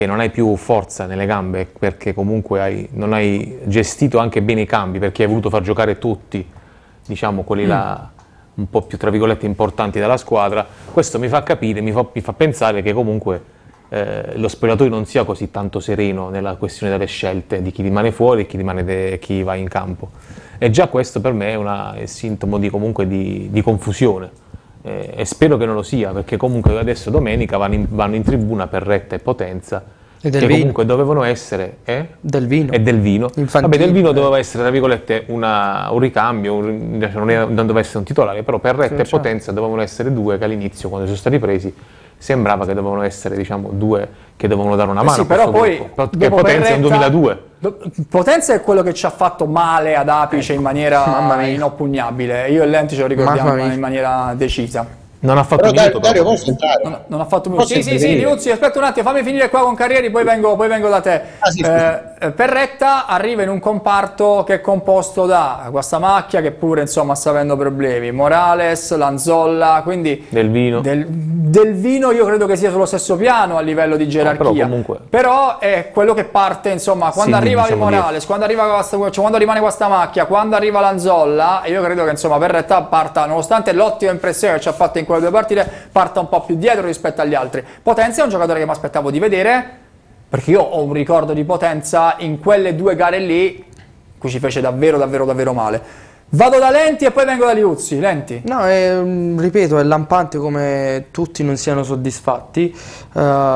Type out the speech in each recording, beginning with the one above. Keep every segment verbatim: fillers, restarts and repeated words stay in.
non hai più forza nelle gambe perché comunque hai, non hai gestito anche bene i cambi, perché hai voluto far giocare tutti, diciamo quelli mm. là un po' più tra virgolette importanti della squadra. Questo mi fa capire, mi fa, mi fa pensare che comunque eh, lo spogliatoio non sia così tanto sereno nella questione delle scelte di chi rimane fuori e chi, rimane de, chi va in campo. E già questo per me è, una, è sintomo di, comunque di, di confusione. Eh, e spero che non lo sia, perché comunque adesso domenica vanno in, vanno in tribuna Perretta e Potenza, e che vino. comunque dovevano essere eh? del vino e del vino. Infantile. Vabbè, del vino doveva essere tra virgolette una, un ricambio, un, non, era, non doveva essere un titolare, però Perretta sì, e certo. Potenza dovevano essere due che all'inizio, quando sono stati presi, sembrava che dovevano essere, diciamo, due che dovevano dare una mano. Eh sì, però poi gruppo. Che Potenza Perretta, è un duemiladue. Potenza è quello che ci ha fatto male ad Apice in maniera inoppugnabile. Io e Lenti ce lo ricordiamo in maniera decisa. Non ha fatto però un minuto, Dario, posso entrare? Non, non ha fatto un minuto. Sì, sì, sì, Liuzzi, aspetta un attimo, fammi finire qua con Carrieri, poi vengo, poi vengo da te. Ah, sì, eh, Perretta arriva in un comparto che è composto da Guastamacchia, che pure insomma sta avendo problemi, Morales, Lanzolla, quindi del vino. Del, del vino io credo che sia sullo stesso piano a livello di gerarchia. No, però, comunque... però è quello che parte, insomma, quando sì, arriva diciamo Morales, dietro. quando arriva cioè, quando rimane Guastamacchia, quando arriva Lanzolla, io credo che insomma Perretta parta, nonostante l'ottima impressione che ci ha fatto in quelle due partite, parta un po' più dietro rispetto agli altri. Potenza è un giocatore che mi aspettavo di vedere, perché io ho un ricordo di Potenza in quelle due gare lì, cui ci fece davvero davvero davvero male. Vado da Lenti e poi vengo da Liuzzi. Lenti? No, è, ripeto, è lampante come tutti non siano soddisfatti, uh,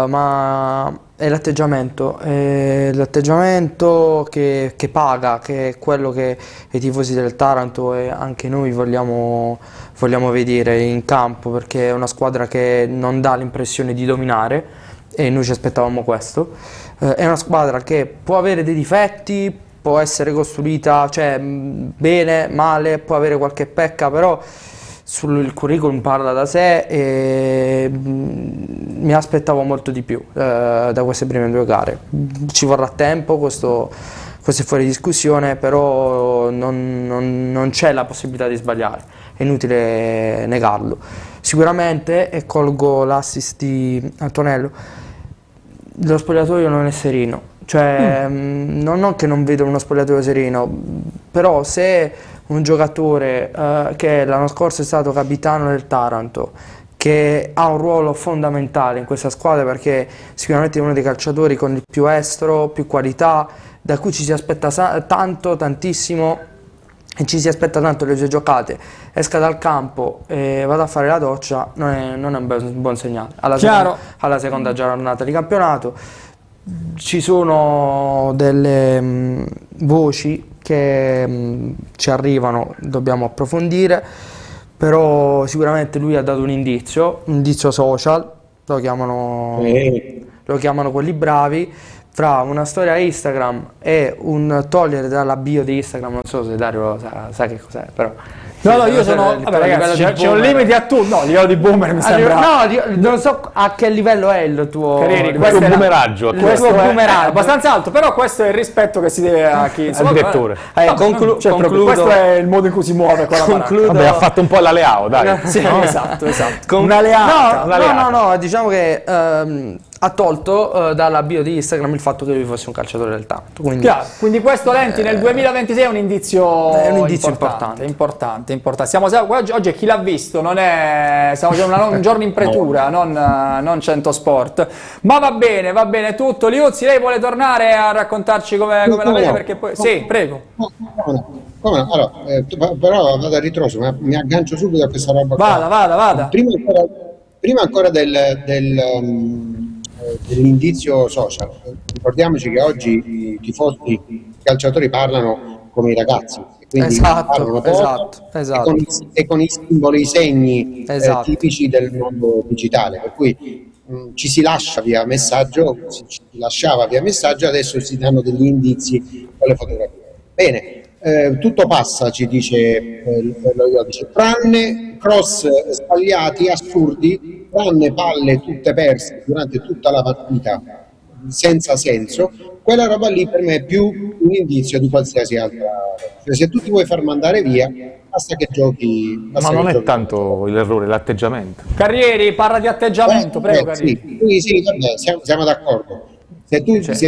ma è l'atteggiamento, è l'atteggiamento che, che paga, che è quello che i tifosi del Taranto e anche noi vogliamo, vogliamo vedere in campo, perché è una squadra che non dà l'impressione di dominare e noi ci aspettavamo questo. Uh, è una squadra che può avere dei difetti, può essere costruita, cioè, bene, male, può avere qualche pecca, però sul curriculum parla da sé e mi aspettavo molto di più eh, da queste prime due gare. Ci vorrà tempo, questo, questo è fuori discussione, però non, non, non c'è la possibilità di sbagliare, è inutile negarlo. Sicuramente, e colgo l'assist di Antonello, lo spogliatoio non è sereno. Cioè, mm. non che non vedo uno spogliatoio sereno, però se un giocatore uh, che l'anno scorso è stato capitano del Taranto, che ha un ruolo fondamentale in questa squadra, perché sicuramente è uno dei calciatori con il più estro, più qualità, da cui ci si aspetta tanto, tantissimo, e ci si aspetta tanto le sue giocate, esca dal campo e vada a fare la doccia, non è, non è un buon, buon segnale. Alla seconda, alla seconda giornata di campionato ci sono delle mh, voci che mh, ci arrivano, dobbiamo approfondire, però sicuramente lui ha dato un indizio, un indizio social, lo chiamano, eh. lo chiamano quelli bravi, fra una storia Instagram e un togliere dalla bio di Instagram, non so se Dario sa, sa che cos'è, però... No, no, io sono... Vabbè, ragazzi, c'è un limite a tutto. No, a livello di boomer mi sembra... No, non so a che livello è il tuo... Carrieri, questo è un boomeraggio. Questo è abbastanza alto, però questo è il rispetto che si deve a chi... Al direttore. Eh, conclu cioè, concludo... Questo è il modo in cui si muove con la concludo... Vabbè, ha fatto un po' la Leao, dai. Sì, no? esatto, esatto. Con... Una leata. No, una no, leata. no, no, diciamo che... Um, ha tolto uh, dalla bio di Instagram il fatto che lui fosse un calciatore del Taranto. Quindi, quindi questo Lenti nel duemilaventisei è un indizio, è un indizio importante, importante. importante, importante. Siamo, oggi, oggi chi l'ha visto, non è, siamo una, un giorno in pretura, non, non cento sport. Ma va bene, va bene tutto. Liuzzi, lei vuole tornare a raccontarci come, come la vede? Perché poi... Sì, prego. No, no, no. Come? Allora, eh, però vado a ritroso, ma mi aggancio subito a questa roba qua. Vada, vada, vada. Prima ancora, prima ancora del... del um, dell'indizio social, ricordiamoci che oggi i tifosi, i calciatori parlano come i ragazzi, quindi esatto, esatto, esatto. E, con i, e con i simboli, i segni esatto. eh, tipici del mondo digitale, per cui mh, ci si lascia via messaggio, ci si lasciava via messaggio, adesso si danno degli indizi con le fotografie. Bene, eh, tutto passa, ci dice eh, lo Iodice, tranne cross sbagliati, assurdi, tranne palle tutte perse durante tutta la partita senza senso. Quella roba lì per me è più un indizio di qualsiasi altra. Cioè, se tu ti vuoi far mandare via, basta che giochi. Ma non è giochi. Tanto l'errore, l'atteggiamento. Carrieri, parla di atteggiamento, eh, prego. Eh, sì, sì, sì, vabbè, siamo, siamo d'accordo. Se tu, Cioè, se